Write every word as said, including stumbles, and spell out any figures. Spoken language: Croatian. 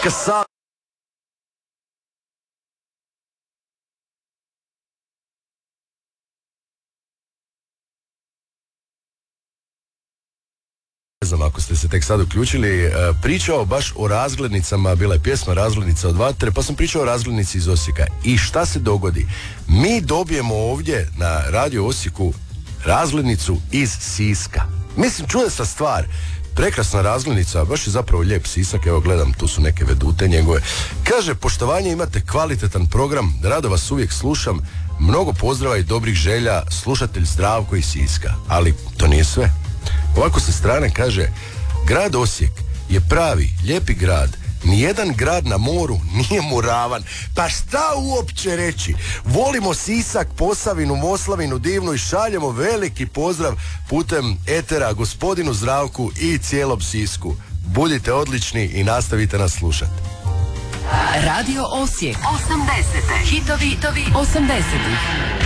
Kasa... Ne znam ako ste se tek sad uključili, pričao baš o razglednicama, bila je pjesma Razglednica od Vatre, pa sam pričao o razglednici iz Osijeka. I šta se dogodi? Mi dobijemo ovdje na Radio Osijeku razglednicu iz Siska. Mislim, čudesna stvar. Prekrasna razglednica, baš je zapravo lijep Sisak, evo gledam, tu su neke vedute njegove. Kaže, poštovanje, imate kvalitetan program, rado vas uvijek slušam, mnogo pozdrava i dobrih želja, slušatelj Zdravko iz Siska. Ali to nije sve. Ovako sa strane kaže, grad Osijek je pravi, lijepi grad, nijedan grad na moru nije mu ravan. Pa šta uopće reći? Volimo Sisak, Posavinu, Moslavinu divnu i šaljemo veliki pozdrav putem etera gospodinu Zdravku i cijelom Sisku. Budite odlični i nastavite nas slušati. Radio Osijek osamdeset. Hitovi, hitovi osamdesetih.